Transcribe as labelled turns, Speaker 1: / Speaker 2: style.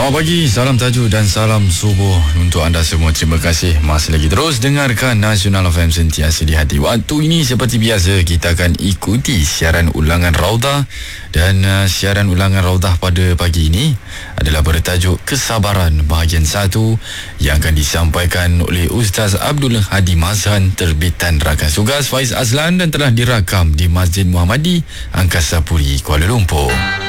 Speaker 1: Selamat pagi, salam tajuk dan salam subuh untuk anda semua. Terima kasih masih lagi terus dengarkan Nasional FM sentiasa di hati. Waktu ini seperti biasa kita akan ikuti siaran ulangan Raudah. Dan siaran ulangan Raudah pada pagi ini adalah bertajuk Kesabaran bahagian 1 yang akan disampaikan oleh Ustaz Abdul Hadi Mazhan, terbitan Rakan Sugas Faiz Azlan dan telah dirakam di Masjid Muhammadi Angkasa Puri, Kuala Lumpur.